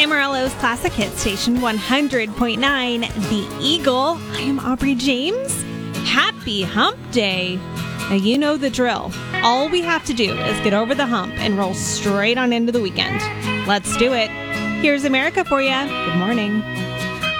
Amarillo's Classic Hit Station 100.9, The Eagle. I am Aubrey James. Happy Hump Day. Now, you know the drill. All we have to do is get over the hump and roll straight on into the weekend. Let's do it. Here's America for you. Good morning.